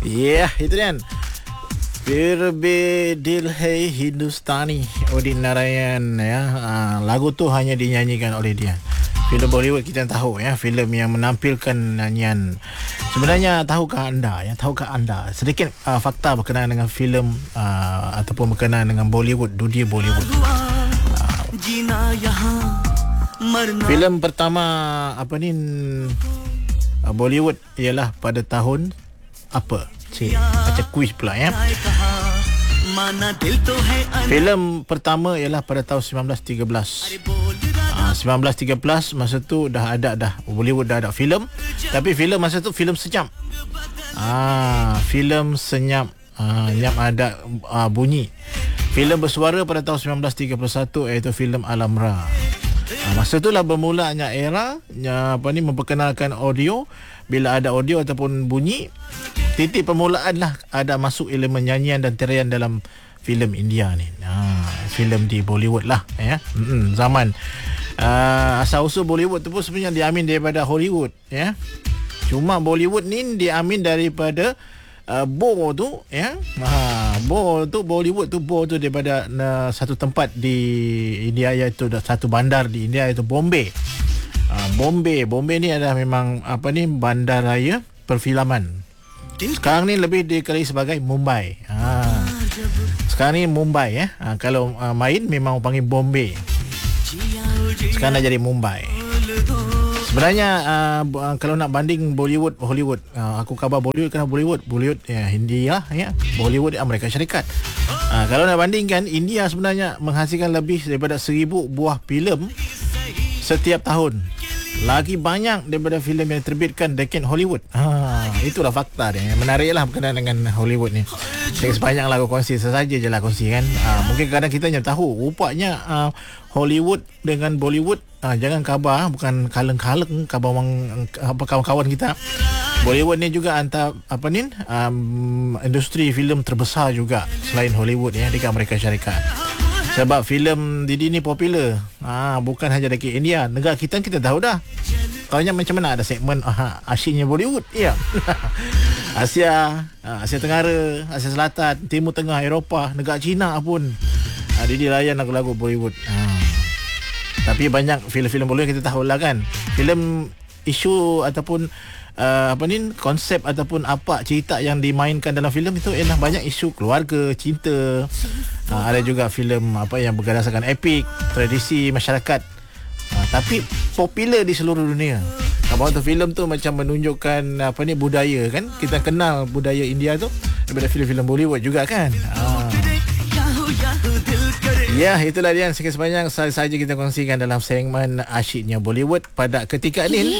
Ya, itu kan. Fir Be Dil Hai Hindustani, Udit Narayan ya. Lagu tu hanya dinyanyikan oleh dia. Filem Bollywood kita tahu ya, filem yang menampilkan nyanyian. Sebenarnya tahukah anda sedikit fakta berkenaan dengan filem ataupun berkenaan dengan Bollywood, dunia Bollywood. Filem pertama Bollywood ialah pada tahun apa? Macam kuis pula ya. Filem pertama ialah pada tahun 1913. 1913 masa tu dah Bollywood dah ada filem, tapi filem masa tu filem senyap. Filem senyap, senyap ada bunyi. Filem bersuara pada tahun 1931 iaitu filem Alamra. Masa itulah bermulanya era memperkenalkan audio. Bila ada audio ataupun bunyi, titik permulaan lah ada masuk elemen nyanyian dan tarian dalam filem India ni. Filem di Bollywood lah ya. Zaman asal-usul Bollywood tu pun sebenarnya diambil daripada Hollywood ya. Cuma Bollywood ni diambil daripada Bo tu ya. Bo tu Bollywood tu, Bo tu daripada satu tempat di India, iaitu satu bandar di India iaitu Bombay. Bombay ni adalah memang bandar raya perfilman. Sekarang ni lebih dikenali sebagai Mumbai. Sekarang ni Mumbai ya. Kalau main memang panggil Bombay. Sekarang dah jadi Mumbai. Sebenarnya kalau nak banding Bollywood Hollywood, aku khabar Bollywood ya India ya. Bollywood Amerika Syarikat. Kalau nak bandingkan, India sebenarnya menghasilkan lebih daripada 1000 buah filem setiap tahun. Lagi banyak daripada filem yang diterbitkan dekat Hollywood. Itulah fakta dia. Menariklah berkenaan dengan Hollywood ni. Jadi sepanjang lagu kongsi sesaja je lah kongsi kan. Mungkin kadang kita hanya tahu rupanya Hollywood dengan Bollywood, jangan khabar, bukan kaleng-kaleng khabar kawan-kawan kita. Bollywood ni juga antara industri filem terbesar juga selain Hollywood ya di Amerika Syarikat. Sebab filem Didi ni popular. Bukan hanya dekat India, negara kita tahu dah. Taunya macam mana ada segmen asyiknya Bollywood. Ya. Asia Tenggara, Asia Selatan, Timur Tengah, Eropah, negara China pun Didi layan lagu-lagu Bollywood. Tapi banyak filem-filem Bollywood kita tahulah kan. Filem isu ataupun konsep ataupun apa cerita yang dimainkan dalam filem itu ialah banyak isu keluarga, cinta. Ada juga filem yang berdasarkan epik, tradisi masyarakat. Tapi popular di seluruh dunia. Kalau tu filem tu macam menunjukkan budaya kan. Kita kenal budaya India tu daripada filem-filem Bollywood juga kan. Ya, itulah dia sekian sepanjang saja kita kongsikan dalam segmen Asyiknya Bollywood pada ketika ini.